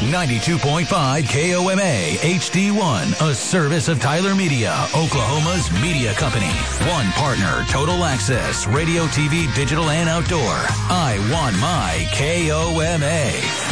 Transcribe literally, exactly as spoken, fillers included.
ninety-two point five K O M A H D one, a service of Tyler Media, Oklahoma's media company. One partner, Total Access, radio, T V, digital, and outdoor. I want my K O M A.